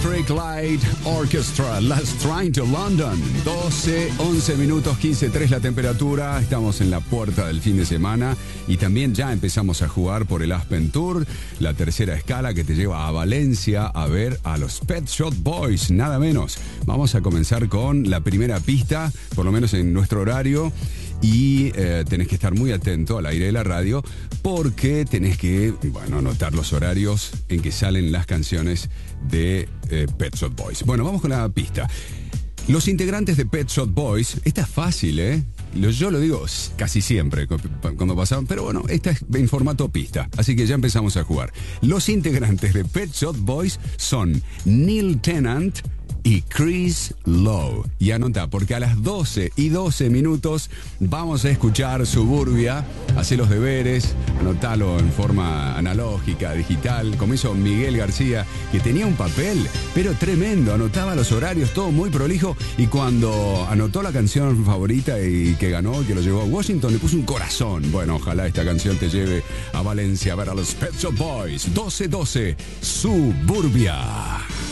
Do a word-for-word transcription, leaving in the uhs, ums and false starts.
Electric Light Orchestra, Last Train to London. doce, once minutos, quince tres la temperatura. Estamos en la puerta del fin de semana y también ya empezamos a jugar por el Aspen Tour, la tercera escala que te lleva a Valencia a ver a los Pet Shop Boys, nada menos. Vamos a comenzar con la primera pista, por lo menos en nuestro horario. Y eh, tenés que estar muy atento al aire de la radio porque tenés que, bueno, anotar los horarios en que salen las canciones de eh, Pet Shop Boys. Bueno, vamos con la pista. Los integrantes de Pet Shop Boys, esta es fácil, ¿eh? Yo lo digo casi siempre cuando pasaban, pero bueno, esta es en formato pista, así que ya empezamos a jugar. Los integrantes de Pet Shop Boys son Neil Tennant y Chris Lowe. Y anota, porque a las doce y doce minutos vamos a escuchar Suburbia. Hacé los deberes, anotalo en forma analógica, digital, como hizo Miguel García, que tenía un papel, pero tremendo, anotaba los horarios, todo muy prolijo, y cuando anotó la canción favorita y que ganó, que lo llevó a Washington, le puso un corazón. Bueno, ojalá esta canción te lleve a Valencia a ver a los Pet Shop Boys. doce doce, Suburbia.